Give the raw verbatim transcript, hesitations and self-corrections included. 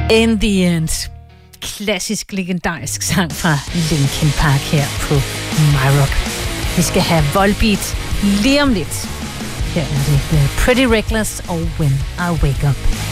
In the End. Klassisk, legendarisk sang fra Linkin Park her på MyRock. Vi skal have Volbeat lige om lidt. Her er det Pretty Reckless og When I Wake Up.